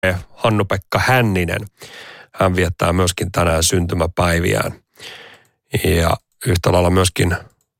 Hannu-Pekka Hänninen. Hän viettää myöskin tänään syntymäpäiviään. Ja yhtä lailla myöskin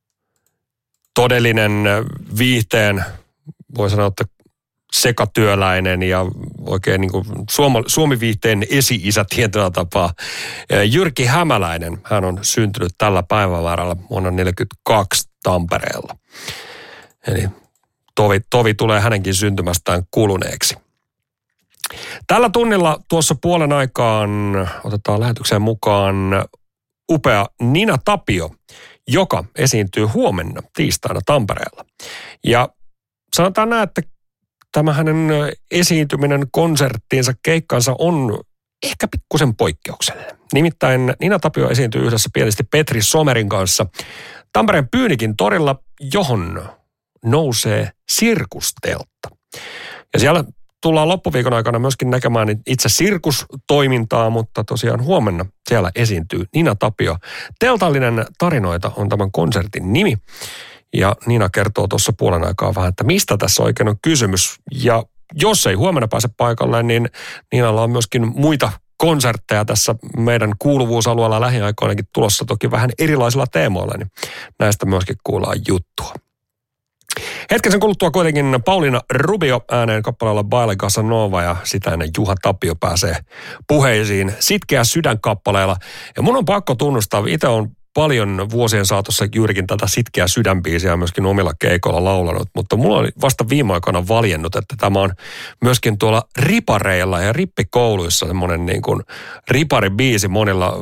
todellinen viihteen, voi sanoa, että sekatyöläinen ja oikein niin kuin Suomi-viihteen esi-isä tietyllä tapaa. Jyrki Hämäläinen, hän on syntynyt tällä päivämäärällä vuonna 1942 Tampereella. Eli tovi tulee hänenkin syntymästään kuluneeksi. Tällä tunnilla tuossa puolen aikaan otetaan lähetykseen mukaan upea Nina Tapio, joka esiintyy huomenna tiistaina Tampereella. Ja sanotaan näin, että tämä hänen esiintyminen, konserttiinsa, keikkansa on ehkä pikkusen poikkeuksellinen. Nimittäin Nina Tapio esiintyy yhdessä pianisti Petri Somerin kanssa Tampereen Pyynikin torilla, johon nousee sirkusteltta. Ja siellä tullaan loppuviikon aikana myöskin näkemään itse sirkustoimintaa, mutta tosiaan huomenna siellä esiintyy Nina Tapio. Teltallinen tarinoita on tämän konsertin nimi. Ja Nina kertoo tuossa puolen aikaa vähän, että mistä tässä oikein on kysymys. Ja jos ei huomenna pääse paikalle, niin Ninalla on myöskin muita konsertteja tässä meidän kuuluvuusalueella lähiaikoinakin tulossa toki vähän erilaisilla teemoilla, niin näistä myöskin kuullaan juttua. Hetken sen kuluttua kuitenkin Pauliina Rubio ääneen kappaleella Baile Casanova ja sitä ennen Juha Tapio pääsee puheisiin Sitkeä sydän kappaleella. Ja mun on pakko tunnustaa, itse on paljon vuosien saatossa juurikin tätä Sitkeä sydänbiisiä myöskin omilla keikoilla laulanut, mutta mulla oli vasta viime aikoina valjennut, että tämä on myöskin tuolla ripareilla ja rippikouluissa semmoinen niin kuin riparibiisi monilla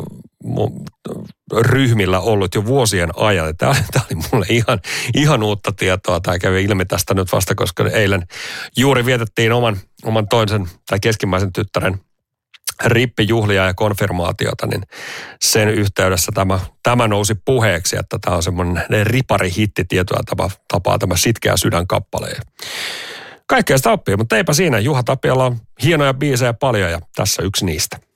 ryhmillä ollut jo vuosien ajan. Tämä oli mulle ihan uutta tietoa. Tämä kävi ilmi tästä nyt vasta, koska eilen juuri vietettiin oman toisen tai keskimmäisen tyttären rippijuhlia ja konfirmaatiota, niin sen yhteydessä tämä nousi puheeksi, että tämä on semmoinen riparihitti tietyllä tapaa tämä Sitkeä sydän kappale. Kaikkea sitä oppii, mutta eipä siinä. Juha Tapiolla on hienoja biisejä paljon ja tässä yksi niistä.